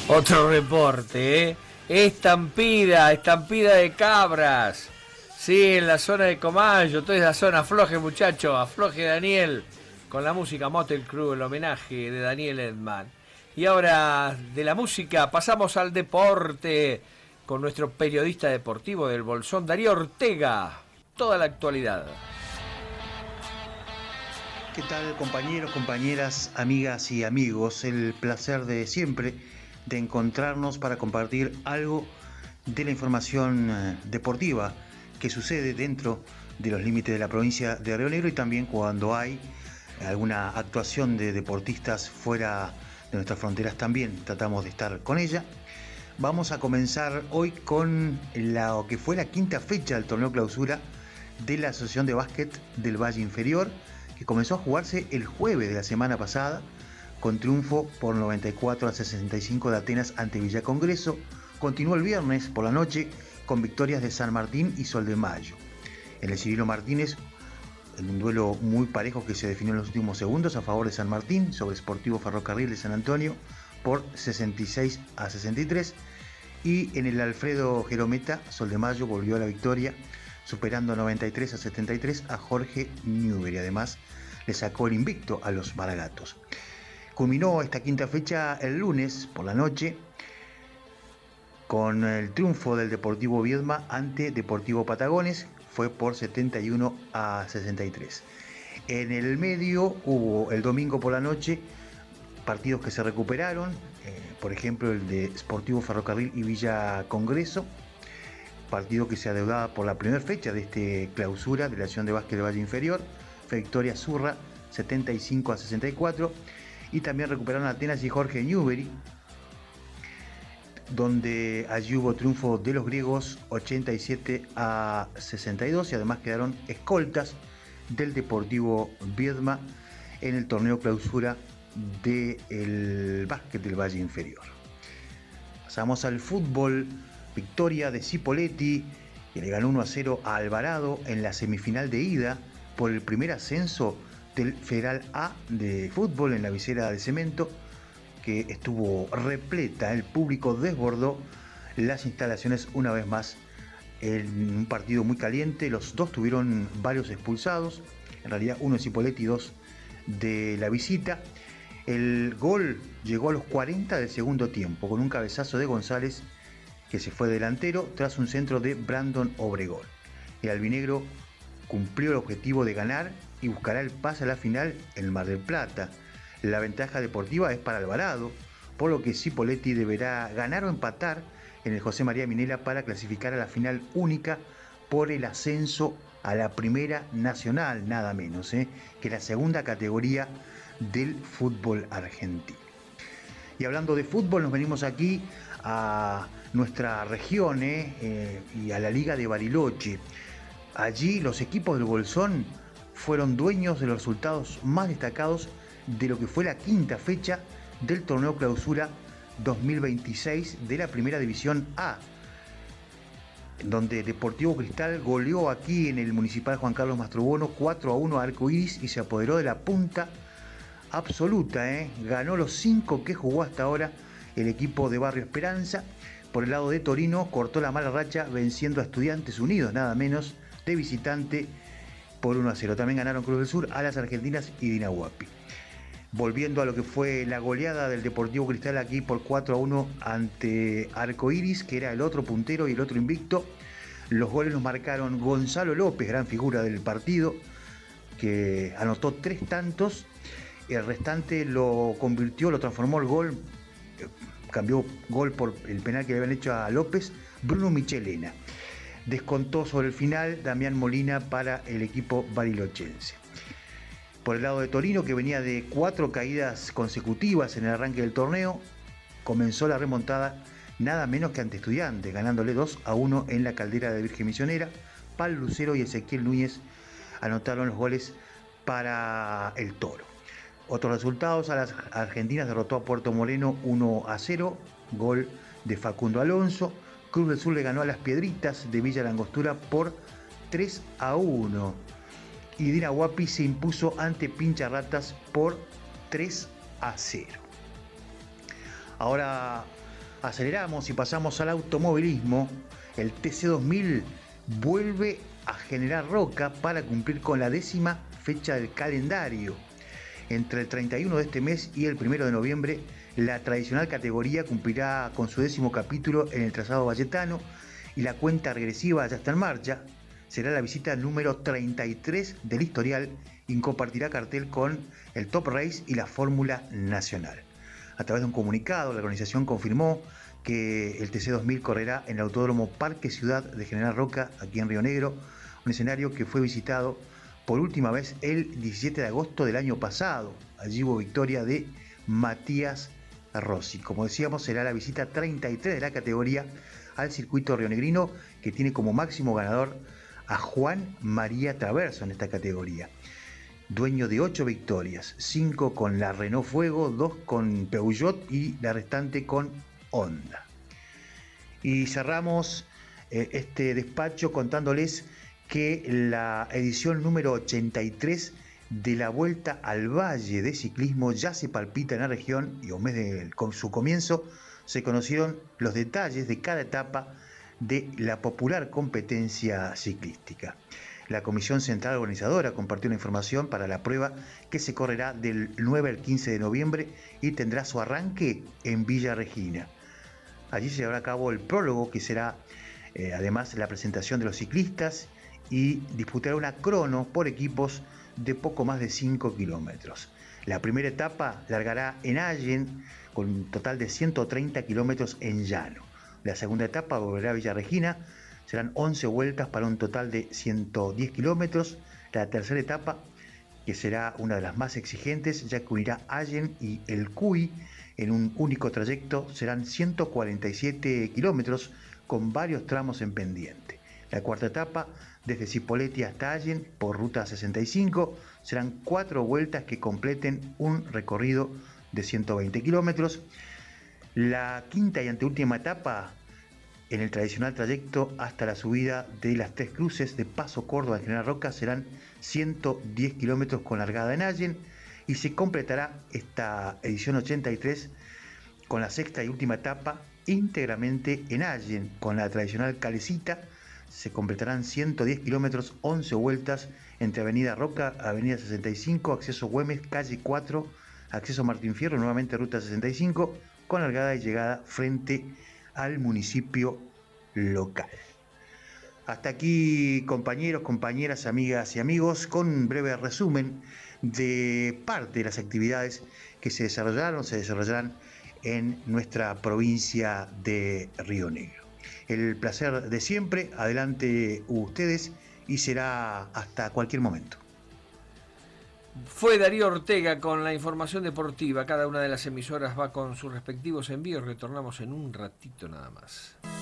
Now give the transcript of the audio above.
Otro reporte, ¿eh? Estampida de cabras. Sí, en la zona de Comayo, toda esa zona. Afloje, muchacho, afloje, Daniel. Con la música Motley Crue, el homenaje de Daniel Edman. Y ahora, de la música, pasamos al deporte. Con nuestro periodista deportivo del Bolsón, Darío Ortega. Toda la actualidad. ¿Qué tal, compañeros, compañeras, amigas y amigos? El placer de siempre de encontrarnos para compartir algo de la información deportiva que sucede dentro de los límites de la provincia de Río Negro y también cuando hay alguna actuación de deportistas fuera de nuestras fronteras también tratamos de estar con ella. Vamos a comenzar hoy con lo que fue la quinta fecha del torneo clausura de la Asociación de Básquet del Valle Inferior, que comenzó a jugarse el jueves de la semana pasada, con triunfo por 94-65 de Atenas ante Villa Congreso. Continuó el viernes por la noche con victorias de San Martín y Sol de Mayo. En el Cirilo Martínez, en un duelo muy parejo que se definió en los últimos segundos a favor de San Martín sobre Sportivo Ferrocarril de San Antonio por 66-63. Y en el Alfredo Jerometa, Sol de Mayo volvió a la victoria, superando 93-73 a Jorge Newbery. Además, le sacó el invicto a los Maragatos. Culminó esta quinta fecha el lunes por la noche con el triunfo del Deportivo Viedma ante Deportivo Patagones. Fue por 71-63. En el medio hubo el domingo por la noche partidos que se recuperaron, por ejemplo el de Sportivo Ferrocarril y Villa Congreso, partido que se adeudaba por la primera fecha de este clausura de la Asociación de Básquet de Valle Inferior. Fue victoria Zurra 75-64. Y también recuperaron Atenas y Jorge Newbery, donde allí hubo triunfo de los griegos 87-62 y además quedaron escoltas del Deportivo Viedma en el torneo clausura del básquet del Valle Inferior. Pasamos al fútbol. Victoria de Cipolletti, que le ganó 1-0 a Alvarado en la semifinal de ida por el primer ascenso del Federal A de fútbol en la visera de cemento, que estuvo repleta. El público desbordó las instalaciones una vez más en un partido muy caliente. Los dos tuvieron varios expulsados, en realidad uno de Cipolletti y dos de la visita. El gol llegó a los 40 del segundo tiempo con un cabezazo de González, que se fue delantero tras un centro de Brandon Obregón. El albinegro cumplió el objetivo de ganar y buscará el pase a la final en Mar del Plata. La ventaja deportiva es para Alvarado, por lo que Cipolletti deberá ganar o empatar en el José María Minella para clasificar a la final única por el ascenso a la Primera Nacional, nada menos, que la segunda categoría del fútbol argentino. Y hablando de fútbol, nos venimos aquí a nuestra región y a la Liga de Bariloche. Allí los equipos del Bolsón fueron dueños de los resultados más destacados de lo que fue la quinta fecha del torneo clausura 2026 de la Primera División A, donde Deportivo Cristal goleó aquí en el Municipal Juan Carlos Mastrobuono 4-1 a Arcoiris y se apoderó de la punta absoluta. Ganó los 5 que jugó hasta ahora el equipo de Barrio Esperanza. Por el lado de Torino cortó la mala racha venciendo a Estudiantes Unidos, nada menos, de visitante por 1-0. También ganaron Cruz del Sur, Alas Argentinas y Dinahuapi. Volviendo a lo que fue la goleada del Deportivo Cristal aquí por 4-1 ante Arcoiris, que era el otro puntero y el otro invicto. Los goles los marcaron Gonzalo López, gran figura del partido, que anotó 3 tantos. El restante lo transformó el gol, cambió gol por el penal que le habían hecho a López, Bruno Michelena. Descontó sobre el final Damián Molina para el equipo barilochense. Por el lado de Torino, que venía de 4 caídas consecutivas en el arranque del torneo, comenzó la remontada nada menos que ante Estudiantes, ganándole 2-1 en la Caldera de Virgen Misionera. Pal Lucero y Ezequiel Núñez anotaron los goles para el Toro. Otros resultados: a las Argentinas derrotó a Puerto Moreno 1-0, gol de Facundo Alonso. Cruz del Sur le ganó a las Piedritas de Villa Langostura por 3-1. Y Dinahuapi se impuso ante Pincharratas por 3-0. Ahora Aceleramos y pasamos al automovilismo. El TC2000 vuelve a General Roca para cumplir con la 10ª fecha del calendario. Entre el 31 de este mes y el 1 de noviembre, la tradicional categoría cumplirá con su 10º capítulo en el trazado valletano y la cuenta regresiva ya está en marcha. Será la visita número 33 del historial y compartirá cartel con el Top Race y la Fórmula Nacional. A través de un comunicado, la organización confirmó que el TC2000 correrá en el Autódromo Parque Ciudad de General Roca, aquí en Río Negro, un escenario que fue visitado por última vez el 17 de agosto del año pasado. Allí hubo victoria de Matías Rossi. Como decíamos, será la visita 33 de la categoría al circuito rionegrino, que tiene como máximo ganador a Juan María Traverso en esta categoría. Dueño de 8 victorias, 5 con la Renault Fuego, 2 con Peugeot y la restante con Honda. Y cerramos este despacho contándoles que la edición número 83 de la Vuelta al Valle de Ciclismo ya se palpita en la región, y a un mes con su comienzo se conocieron los detalles de cada etapa de la popular competencia ciclística. La Comisión Central Organizadora compartió la información para la prueba, que se correrá del 9 al 15 de noviembre y tendrá su arranque en Villa Regina. Allí se llevará a cabo el prólogo, que será además la presentación de los ciclistas, y disputará una crono por equipos de poco más de 5 kilómetros. La primera etapa largará en Allen con un total de 130 kilómetros en llano. La segunda etapa volverá a Villa Regina, serán 11 vueltas para un total de 110 kilómetros. La tercera etapa, que será una de las más exigentes, ya que unirá Allen y el Cuy en un único trayecto, serán 147 kilómetros con varios tramos en pendiente. La cuarta etapa, desde Cipolletti hasta Allen por ruta 65, serán 4 vueltas que completen un recorrido de 120 kilómetros. La quinta y anteúltima etapa, en el tradicional trayecto hasta la subida de las Tres Cruces de Paso Córdoba en General Roca, serán 110 kilómetros con largada en Allen, y se completará esta edición 83 con la sexta y última etapa íntegramente en Allen, con la tradicional calecita. Se completarán 110 kilómetros, 11 vueltas entre Avenida Roca, Avenida 65, acceso Güemes, calle 4, acceso Martín Fierro, nuevamente ruta 65, con largada y llegada frente al municipio local. Hasta aquí, compañeros, compañeras, amigas y amigos, con un breve resumen de parte de las actividades que se desarrollarán en nuestra provincia de Río Negro. El placer de siempre, adelante ustedes, y será hasta cualquier momento. Fue Darío Ortega con la información deportiva. Cada una de las emisoras va con sus respectivos envíos. Retornamos en un ratito nada más.